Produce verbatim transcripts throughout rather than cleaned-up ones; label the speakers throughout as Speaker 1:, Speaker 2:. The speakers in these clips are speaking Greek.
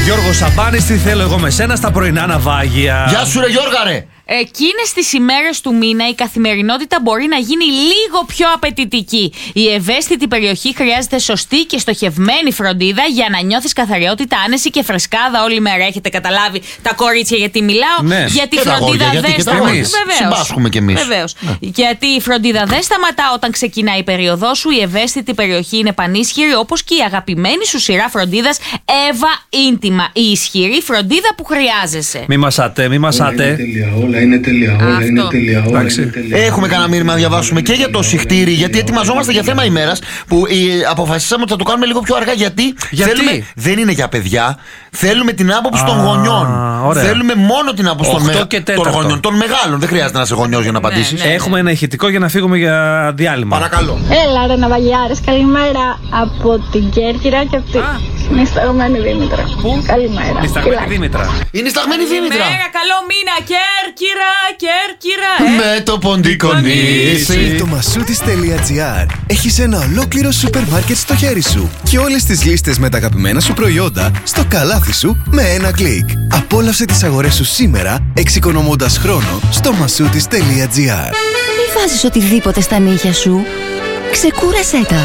Speaker 1: Γιώργο Σαμπάνης, τι θέλω εγώ με σένα στα πρωινά ναυάγια.
Speaker 2: Γεια σου ρε Γιώργα ρε.
Speaker 3: Εκείνες τις ημέρες του μήνα η καθημερινότητα μπορεί να γίνει λίγο πιο απαιτητική. Η ευαίσθητη περιοχή χρειάζεται σωστή και στοχευμένη φροντίδα για να νιώθεις καθαριότητα, άνεση και φρεσκάδα όλη μέρα. Έχετε καταλάβει τα κορίτσια γιατί μιλάω?
Speaker 1: Ναι.
Speaker 3: Γιατί η
Speaker 2: Και τα
Speaker 3: φροντίδα
Speaker 2: αγόρια, γιατί
Speaker 3: δεν
Speaker 2: και τα αγόρια.
Speaker 3: σταματά.
Speaker 2: Συμπάσχουμε κι εμείς.
Speaker 3: Βεβαίως.
Speaker 2: Ναι.
Speaker 3: Γιατί η φροντίδα δεν σταματά όταν ξεκινάει η περίοδός σου. Η ευαίσθητη περιοχή είναι πανίσχυρη, όπως και η αγαπημένη σου σειρά φροντίδας Εύα Ίντιμα. Η ισχυρή φροντίδα που χρειάζεσαι.
Speaker 1: Μη μασάτε, μη μασάτε.
Speaker 4: Όλα είναι τέλεια, όλα
Speaker 3: Αυτό.
Speaker 4: είναι τέλεια, όλα είναι τέλεια.
Speaker 2: Έχουμε κανένα μήνυμα να διαβάσουμε και για το συχτήρι, γιατί ετοιμαζόμαστε για θέμα ημέρας που ε, αποφασίσαμε ότι θα το κάνουμε λίγο πιο αργά. Γιατί,
Speaker 1: Γιατί?
Speaker 2: Θέλουμε, δεν είναι για παιδιά. Θέλουμε την άποψη των
Speaker 1: Α,
Speaker 2: γονιών.
Speaker 1: ωραία.
Speaker 2: Θέλουμε μόνο την άποψη των,
Speaker 1: Οκτώ
Speaker 2: μεγα...
Speaker 1: και
Speaker 2: των
Speaker 1: τέταρτο.
Speaker 2: γονιών. Των μεγάλων. Δεν χρειάζεται να είσαι γονιός για να απαντήσεις.
Speaker 3: ναι.
Speaker 1: Έχουμε ένα ηχητικό για να φύγουμε για διάλειμμα.
Speaker 2: Παρακαλώ.
Speaker 5: Έλα ρε ναυαγιάρες, καλημέρα από την Κέρκυρα και από την νησταγμένη Δήμητρα.
Speaker 1: Πού?
Speaker 5: Καλημέρα.
Speaker 1: Νησταγμένη
Speaker 5: Φιλάκια.
Speaker 1: Δήμητρα.
Speaker 2: Είναι σταγμένη Δήμητρα.
Speaker 3: Μέρα, καλό μήνα, Κέρκυρα, Κέρκυρα. Ε.
Speaker 2: Με το ποντικό νήσι.
Speaker 6: Το masoutis.gr. Έχεις ένα ολόκληρο σούπερ μάρκετ στο χέρι σου και όλες τις λίστες με τα αγαπημένα σου προϊόντα στο καλάθι σου με ένα κλικ. Απόλαυσε τις αγορές σου σήμερα εξοικονομώντας χρόνο στο masoutis.gr.
Speaker 7: Μη βάζεις οτιδήποτε στα νύχια σου. Ξεκούρασέ τα.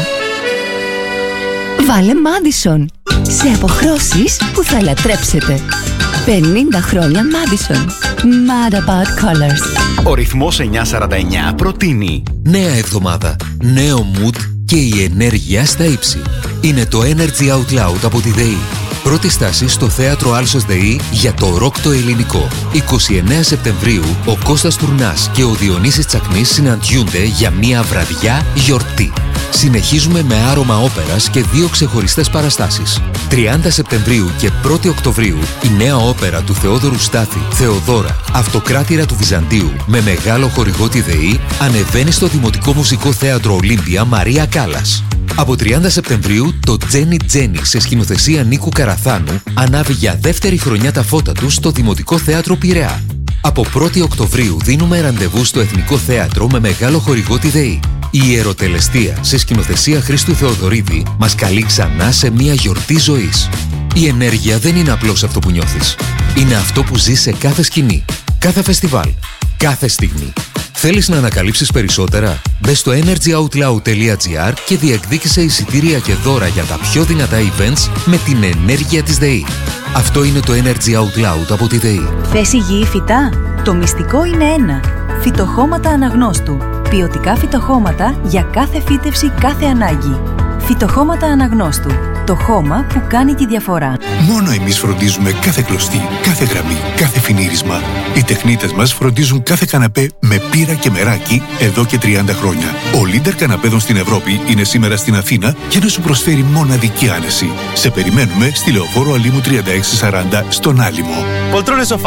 Speaker 7: Βάλε Madison σε αποχρώσεις που θα λατρέψετε. πενήντα χρόνια Madison. Mad about colors.
Speaker 8: Ο ρυθμός εννιακόσια σαράντα εννιά προτείνει
Speaker 9: Νέα εβδομάδα, νέο mood και η ενέργεια στα ύψη. Είναι το Energy Out Loud από τη ΔΕΗ. Πρώτη στάση στο θέατρο Άλσος ΔΕΗ για το ροκ το ελληνικό. εικοστή ενάτη Σεπτεμβρίου, ο Κώστας Τουρνάς και ο Διονύσης Τσακνής συναντιούνται για μία βραδιά γιορτή. Συνεχίζουμε με άρωμα όπερας και δύο ξεχωριστές παραστάσεις. τριάντα Σεπτεμβρίου και πρώτη Οκτωβρίου, η νέα όπερα του Θεόδωρου Στάθη, Θεοδώρα, Αυτοκράτηρα του Βυζαντίου, με μεγάλο χορηγό τη ΔΕΗ, ανεβαίνει στο Δημοτικό Μουσικό Θέατρο Ολύμπια Μαρία Κάλλας. Από τριάντα Σεπτεμβρίου, το Τζένι Τζένι σε σκηνοθεσία Νίκου Καραθάνου ανάβει για δεύτερη χρονιά τα φώτα του στο Δημοτικό Θέατρο Πειραιά. Από πρώτη Οκτωβρίου δίνουμε ραντεβού στο Εθνικό Θέατρο με μεγάλο χορηγό τη ΔΕΗ. Η Ιεροτελεστία σε σκηνοθεσία Χρήστου Θεοδωρίδη μας καλεί ξανά σε μια γιορτή ζωής. Η ενέργεια δεν είναι απλώς αυτό που νιώθεις. Είναι αυτό που ζεις σε κάθε σκηνή, κάθε φεστιβάλ, κάθε στιγμή. Θέλεις να ανακαλύψεις περισσότερα? Μπες στο energyoutloud.gr και διεκδίκησε εισιτήρια και δώρα για τα πιο δυνατά events με την ενέργεια της ΔΕΗ. Αυτό είναι το Energy Out Loud από τη ΔΕΗ.
Speaker 10: Θες υγιή φυτά? Το μυστικό είναι ένα. Φυτοχώματα Αναγνώστου. Ποιοτικά φυτοχώματα για κάθε φύτευση, κάθε ανάγκη. Φυτοχώματα Αναγνώστου. Το χώμα που κάνει τη διαφορά.
Speaker 11: Μόνο εμείς φροντίζουμε κάθε κλωστή, κάθε γραμμή, κάθε φινίρισμα. Οι τεχνίτες μας φροντίζουν κάθε καναπέ με πύρα και μεράκι εδώ και τριάντα χρόνια. Ο leader καναπέδων στην Ευρώπη είναι σήμερα στην Αθήνα για να σου προσφέρει μοναδική άνεση. Σε περιμένουμε στη Λεωφόρο Αλήμου τριάντα έξι σαράντα στον Άλυμο.
Speaker 8: Πολtrone σοφά.